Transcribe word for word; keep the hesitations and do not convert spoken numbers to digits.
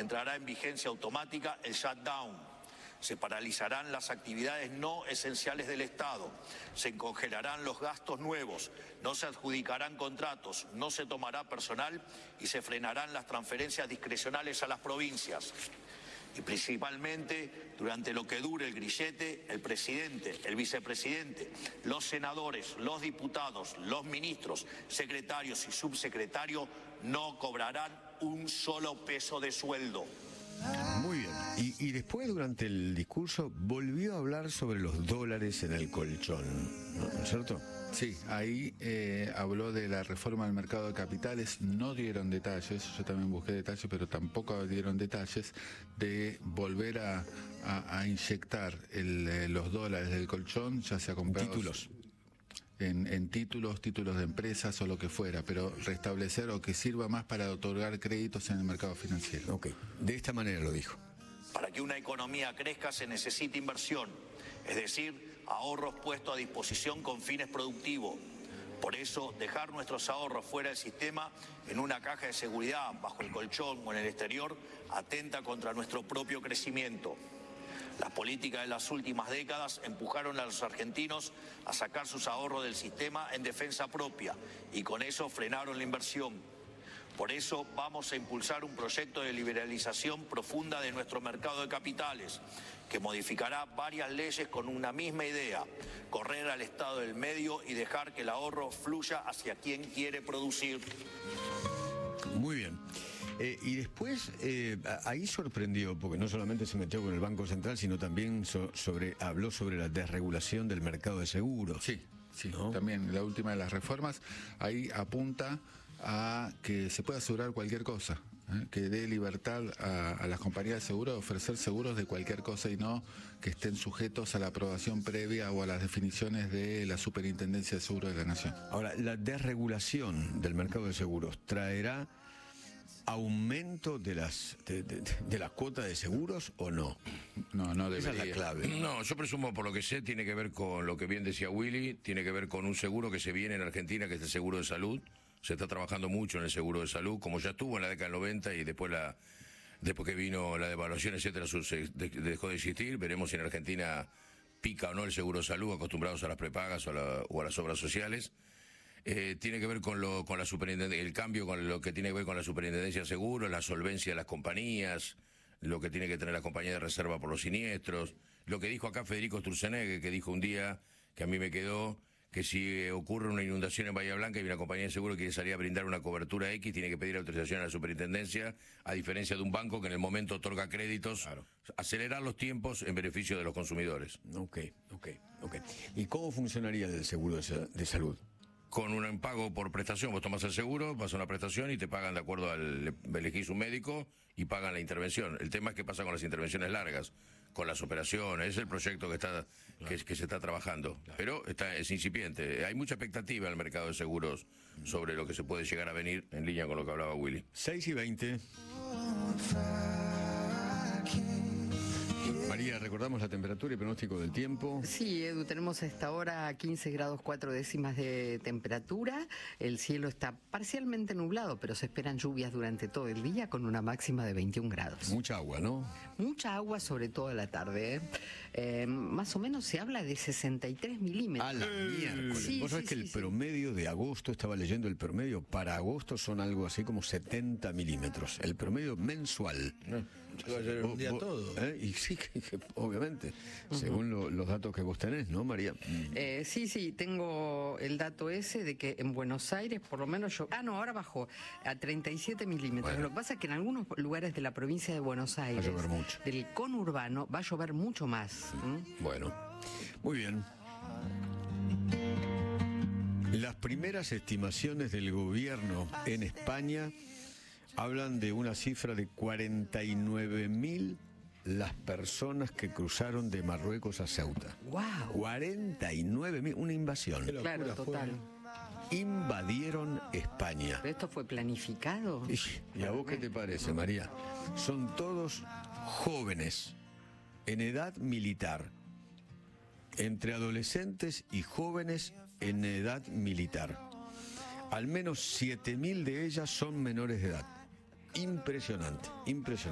entrará en vigencia automática el shutdown. Se paralizarán las actividades no esenciales del Estado, se congelarán los gastos nuevos, no se adjudicarán contratos, no se tomará personal y se frenarán las transferencias discrecionales a las provincias. Y principalmente, durante lo que dure el grillete, el presidente, el vicepresidente, los senadores, los diputados, los ministros, secretarios y subsecretarios no cobrarán un solo peso de sueldo. Muy bien. Y, y después, durante el discurso, volvió a hablar sobre los dólares en el colchón, ¿no, ¿no es cierto? Sí, ahí eh, habló de la reforma del mercado de capitales, no dieron detalles, yo también busqué detalles, pero tampoco dieron detalles de volver a, a, a inyectar el, eh, los dólares del colchón, ya sea comprados Títulos. En, en títulos, títulos de empresas o lo que fuera, pero restablecer o que sirva más para otorgar créditos en el mercado financiero. Ok, de esta manera lo dijo. Para que una economía crezca se necesita inversión, es decir, ahorros puestos a disposición con fines productivos. Por eso, dejar nuestros ahorros fuera del sistema, en una caja de seguridad, bajo el colchón o en el exterior, atenta contra nuestro propio crecimiento. Las políticas de las últimas décadas empujaron a los argentinos a sacar sus ahorros del sistema en defensa propia y con eso frenaron la inversión. Por eso vamos a impulsar un proyecto de liberalización profunda de nuestro mercado de capitales, que modificará varias leyes con una misma idea: correr al Estado del medio y dejar que el ahorro fluya hacia quien quiere producir. Muy bien. Eh, y después, eh, ahí sorprendió, porque no solamente se metió con el Banco Central, sino también so, sobre, habló sobre la desregulación del mercado de seguros. Sí, sí, ¿no? También la última de las reformas, ahí apunta a que se pueda asegurar cualquier cosa, ¿eh? Que dé libertad a, a las compañías de seguros de ofrecer seguros de cualquier cosa y no que estén sujetos a la aprobación previa o a las definiciones de la Superintendencia de Seguros de la Nación. Ahora, la desregulación del mercado de seguros traerá aumento de las de, de, de las cuotas de seguros o no. No, no debería. Esa es la clave. No, yo presumo, por lo que sé, tiene que ver con lo que bien decía Willy, tiene que ver con un seguro que se viene en Argentina, que es el seguro de salud. Se está trabajando mucho en el seguro de salud, como ya estuvo en la década del noventa y después la después que vino la devaluación, etcétera, se dejó de existir. Veremos si en Argentina pica o no el seguro de salud, acostumbrados a las prepagas o a, la, o a las obras sociales. Eh, tiene que ver con lo con la superintendencia, el cambio con lo que tiene que ver con la superintendencia de seguros, la solvencia de las compañías, lo que tiene que tener la compañía de reserva por los siniestros, lo que dijo acá Federico Sturzenegger, que dijo un día, que a mí me quedó, que si ocurre una inundación en Bahía Blanca y una compañía de seguro quiere salir a brindar una cobertura X, tiene que pedir autorización a la superintendencia, a diferencia de un banco que en el momento otorga créditos, claro. Acelerar los tiempos en beneficio de los consumidores. Ok, ok, ok. ¿Y cómo funcionaría el seguro de, de salud? Con un pago por prestación, vos tomás el seguro, vas a una prestación y te pagan de acuerdo al, elegís un médico y pagan la intervención. El tema es qué pasa con las intervenciones largas, con las operaciones, es el proyecto que está claro. que, que se está trabajando, claro. Pero está, es incipiente. Hay mucha expectativa en el mercado de seguros sobre lo que se puede llegar a venir en línea con lo que hablaba Willy. seis y veinte. María, recordamos la temperatura y pronóstico del tiempo. Sí, Edu, tenemos a esta hora quince grados cuatro décimas de temperatura. El cielo está parcialmente nublado, pero se esperan lluvias durante todo el día con una máxima de veintiún grados. Mucha agua, ¿no? Mucha agua, sobre todo a la tarde. ¿eh? Eh, más o menos se habla de sesenta y tres milímetros. A la miércoles. Sí, Vos sabés sí, que sí, el sí. promedio de agosto, estaba leyendo el promedio, para agosto son algo así como setenta milímetros. El promedio mensual. No, va a ser un día Vos- todo. ¿eh? Y sí, que, que, obviamente, uh-huh. según lo, los datos que vos tenés, ¿no, María? Eh, sí, sí, tengo el dato ese de que en Buenos Aires, por lo menos yo... Ah, no, ahora bajó a treinta y siete milímetros. Bueno. Lo que pasa es que en algunos lugares de la provincia de Buenos Aires, llover mucho. del conurbano, va a llover mucho más. ¿Mm? Bueno, muy bien. Las primeras estimaciones del gobierno en España hablan de una cifra de cuarenta y nueve mil las personas que cruzaron de Marruecos a Ceuta. ¡Wow! cuarenta y nueve mil, una invasión. Qué locura Claro, fue. total. Invadieron España. ¿Pero esto fue planificado? ¿Y, y a vos qué te parece, María? Son todos jóvenes, en edad militar, entre adolescentes y jóvenes en edad militar. Al menos siete mil de ellas son menores de edad. Impresionante, impresionante.